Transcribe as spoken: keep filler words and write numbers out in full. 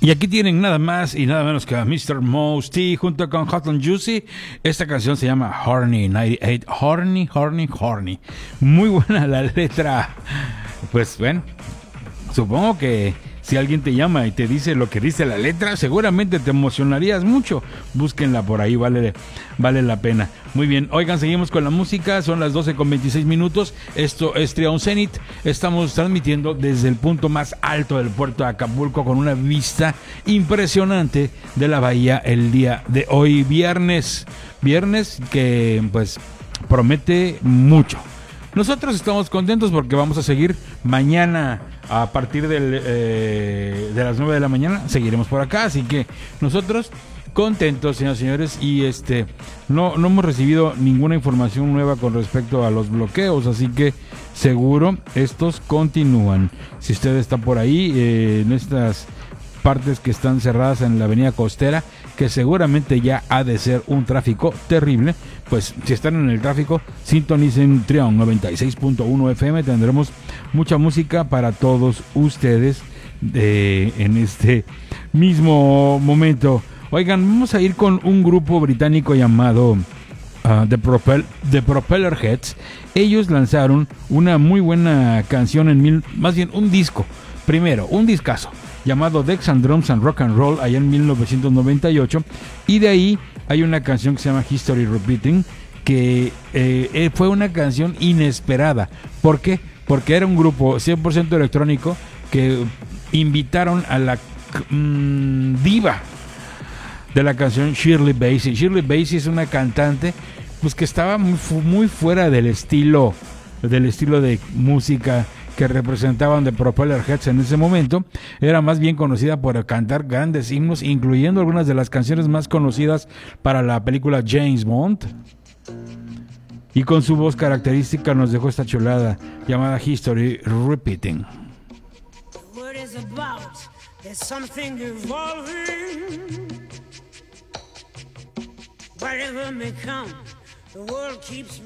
Y aquí tienen nada más y nada menos que a mister Mos T junto con Hot and Juicy. Esta canción se llama Horny noventa y ocho. Horny, horny, horny. Muy buena la letra. Pues bueno, supongo que si alguien te llama y te dice lo que dice la letra, seguramente te emocionarías mucho. Búsquenla por ahí, vale, vale la pena. Muy bien, oigan, seguimos con la música. Son las doce con veintiséis minutos. Esto es Trion Zenith. Estamos transmitiendo desde el punto más alto del puerto de Acapulco con una vista impresionante de la bahía el día de hoy, viernes. Viernes que pues promete mucho. Nosotros estamos contentos porque vamos a seguir mañana a partir del, eh, de las nueve de la mañana. Seguiremos por acá, así que nosotros contentos, señoras y señores. Y este no, no hemos recibido ninguna información nueva con respecto a los bloqueos, así que seguro estos continúan. Si usted está por ahí, eh, en estas partes que están cerradas en la avenida costera, que seguramente ya ha de ser un tráfico terrible, pues si están en el tráfico, sintonicen Trion noventa y seis punto uno F M. Tendremos mucha música para todos ustedes eh, en este mismo momento. Oigan, vamos a ir con un grupo británico llamado uh, The, Propel- The Propeller Heads. Ellos lanzaron una muy buena canción en mil, más bien un disco, primero, un discazo llamado Decks and Drums and Rock and Roll allá en mil novecientos noventa y ocho, y de ahí hay una canción que se llama History Repeating, que eh, fue una canción inesperada. ¿Por qué? Porque era un grupo cien por ciento electrónico que invitaron a la mmm, diva de la canción, Shirley Bassey. Shirley Bassey es una cantante pues que estaba muy, muy fuera del estilo del estilo de música que representaban The Propeller Heads en ese momento. Era más bien conocida por cantar grandes himnos, incluyendo algunas de las canciones más conocidas para la película James Bond. Y con su voz característica nos dejó esta chulada llamada History Repeating. The word is about, there's something evolving. Whatever may come, the world keeps